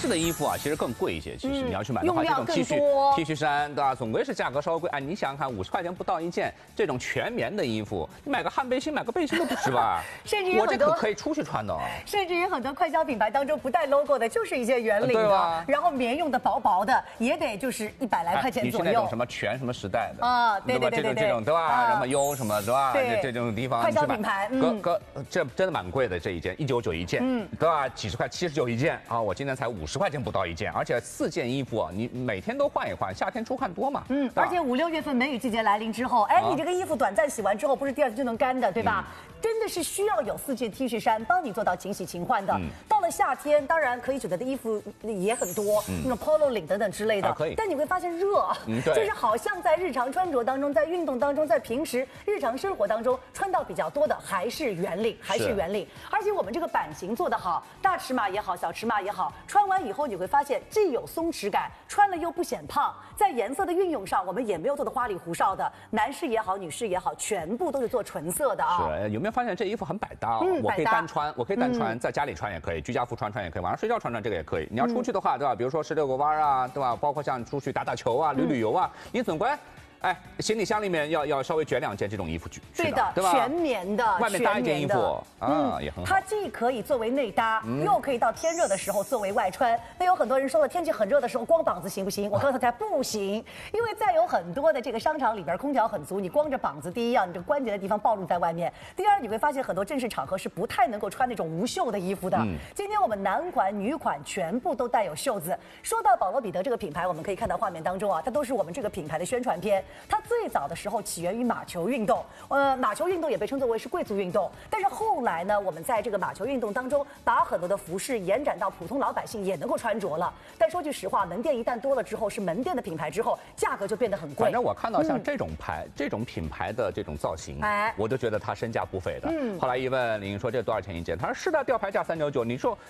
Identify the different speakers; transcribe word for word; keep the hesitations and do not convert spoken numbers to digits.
Speaker 1: 式的衣服啊，其实更贵一些。其实你要去买的话，
Speaker 2: 用料
Speaker 1: 这种 T 恤
Speaker 2: 更多
Speaker 1: T 恤衫，对吧？总归是价格稍微贵。哎，你想想看，五十块钱不到一件这种全棉的衣服，你买个汗背心、买个背心都不值吧？
Speaker 2: 甚至于
Speaker 1: 我这可
Speaker 2: 很多，
Speaker 1: 可以出去穿的啊。
Speaker 2: 甚至于很多快消品牌当中不带 logo 的，就是一件圆领的，
Speaker 1: 对吧
Speaker 2: 然后棉用的薄薄的，也得就是一百来块钱左右
Speaker 1: 你是那种什。么全什么时代的
Speaker 2: 啊对对对对对
Speaker 1: 这种这种对吧？
Speaker 2: 啊
Speaker 1: 什么优什么对吧？
Speaker 2: 对
Speaker 1: 这这种地方
Speaker 2: 快消
Speaker 1: 你去买
Speaker 2: 品牌嗯
Speaker 1: 哥哥这真的蛮贵的，这一件一九九一件，嗯，对吧？几十块七十九一件啊，我今天才五十块钱不到一件，而且四件衣服你每天都换一换，夏天出汗多嘛，
Speaker 2: 嗯，而且五六月份梅雨季节来临之后，哎，你这个衣服短暂洗完之后，不是第二天就能干的，对吧？真的是需要有四件 T 恤衫帮你做到勤洗勤换的。到了夏天，当然可以选择的衣服也很多，那种 polo 领等等之类的。
Speaker 1: 可以。
Speaker 2: 但你会发现热，就是好像在日常穿着当中，在运动当中，在平时日常生活当中穿到比较多的还是圆领，还是圆领。而且我们这个版型做得好，大尺码也好，小尺码也好，穿完以后你会发现既有松弛感，穿了又不显胖。在颜色的运用上，我们也没有做的花里胡哨的，男士也好，女士也好，全部都是做纯色的啊。
Speaker 1: 是，有没有发现这衣服很百搭哦？
Speaker 2: 嗯、
Speaker 1: 我可以单穿，我可以单穿，
Speaker 2: 嗯、
Speaker 1: 在家里穿也可以，居家服穿穿也可以，晚上睡觉穿穿这个也可以。你要出去的话，对吧？比如说十六个弯啊，对吧？包括像出去打打球啊、旅旅游啊，你总归。哎，行李箱里面要要稍微卷两件这种衣服去，
Speaker 2: 对的，
Speaker 1: 对吧？
Speaker 2: 全棉的，
Speaker 1: 外面搭一件衣服啊，也很好。
Speaker 2: 它既可以作为内搭，又可以到天热的时候作为外穿。那有很多人说了，天气很热的时候光膀子行不行？我告诉大家不行，因为在有很多的这个商场里边空调很足，你光着膀子，第一啊，你这个关节的地方暴露在外面；第二，你会发现很多正式场合是不太能够穿那种无袖的衣服的。今天我们男款、女款全部都带有袖子。说到保罗彼得这个品牌，我们可以看到画面当中啊，它都是我们这个品牌的宣传片。它最早的时候起源于马球运动，呃，马球运动也被称作为是贵族运动。但是后来呢，我们在这个马球运动当中，把很多的服饰延展到普通老百姓也能够穿着了。但说句实话，门店一旦多了之后，是门店的品牌之后，价格就变得很贵。
Speaker 1: 反正我看到像这种牌、嗯、这种品牌的这种造型，哎，我就觉得它身价不菲的。嗯，后来一问林英说这多少钱一件，他说是的，吊牌价三九九。你说